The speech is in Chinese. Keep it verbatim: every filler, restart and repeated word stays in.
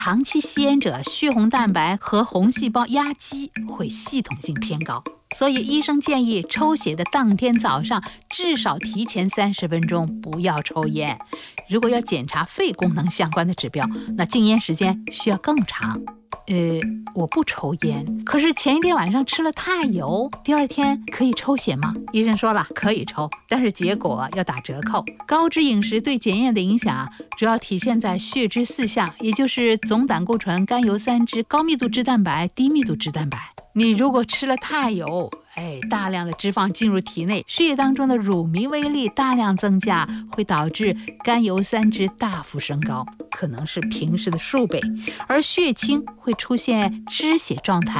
长期吸烟者血红蛋白和红细胞压积会系统性偏高，所以医生建议抽血的当天早上至少提前三十分钟不要抽烟。如果要检查肺功能相关的指标，那禁烟时间需要更长。呃，我不抽烟，可是前一天晚上吃了太油，第二天可以抽血吗？医生说了，可以抽，但是结果要打折扣。高脂饮食对检验的影响主要体现在血脂四项，也就是总胆固醇、甘油三酯、高密度脂蛋白、低密度脂蛋白。你如果吃了太油，哎，大量的脂肪进入体内，血液当中的乳糜微粒大量增加，会导致甘油三酯大幅升高，可能是平时的数倍，而血清会出现脂血状态。